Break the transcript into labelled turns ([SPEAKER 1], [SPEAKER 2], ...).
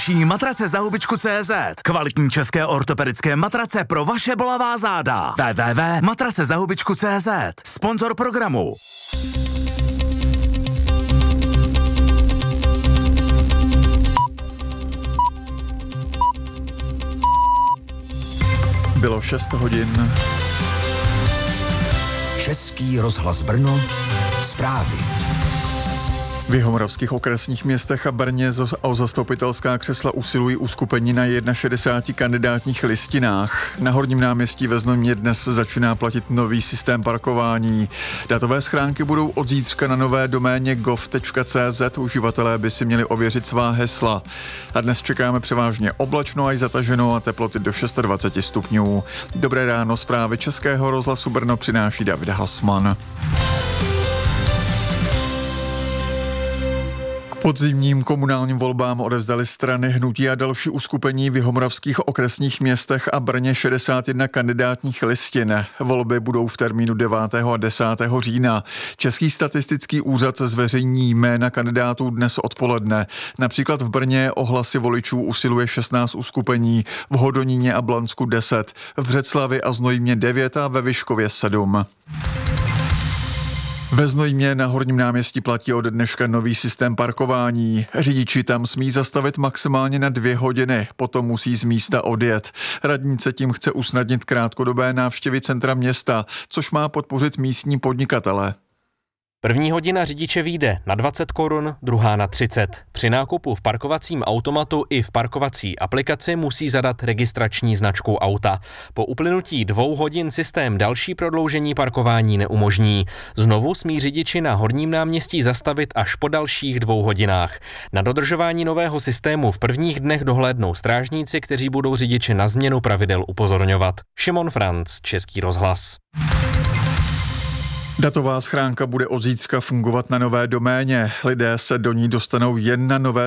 [SPEAKER 1] Matrace za hubičku.cz. Kvalitní české ortopedické matrace pro vaše bolavá záda. www.matracezahubičku.cz. Sponzor programu.
[SPEAKER 2] Bylo 6 hodin.
[SPEAKER 3] Český rozhlas Brno. Zprávy.
[SPEAKER 2] V jihomoravských okresních městech a Brně o zastupitelská křesla usilují uskupení na 61 kandidátních listinách. Na Horním náměstí ve Znojmě dnes začíná platit nový systém parkování. Datové schránky budou od zítřka na nové doméně gov.cz. Uživatelé by si měli ověřit svá hesla. A dnes čekáme převážně oblačno až zataženo a teploty do 26 stupňů. Dobré ráno, zprávy Českého rozhlasu Brno přináší David Hasman. Podzimním komunálním volbám odevzdali strany, hnutí a další uskupení v jihomoravských okresních městech a Brně 61 kandidátních listin. Volby budou v termínu 9. a 10. října. Český statistický úřad zveřejní jména kandidátů dnes odpoledne. Například v Brně o hlasy voličů usiluje 16 uskupení, v Hodoníně a Blansku 10, v Břeclavi a Znojmě 9 a ve Vyškově 7. Ve Znojmě na Horním náměstí platí od dneška nový systém parkování. Řidiči tam smí zastavit maximálně na 2 hodiny, potom musí z místa odjet. Radnice tím chce usnadnit krátkodobé návštěvy centra města, což má podpořit místní podnikatele.
[SPEAKER 4] První hodina řidiče vyjde na 20 korun, druhá na 30. Při nákupu v parkovacím automatu i v parkovací aplikaci musí zadat registrační značku auta. Po uplynutí 2 hodin systém další prodloužení parkování neumožní. Znovu smí řidiči na Horním náměstí zastavit až po dalších 2 hodinách. Na dodržování nového systému v prvních dnech dohlédnou strážníci, kteří budou řidiče na změnu pravidel upozorňovat. Šimon Franc, Český rozhlas.
[SPEAKER 2] Datová schránka bude od zítřka fungovat na nové doméně. Lidé se do ní dostanou jen na nové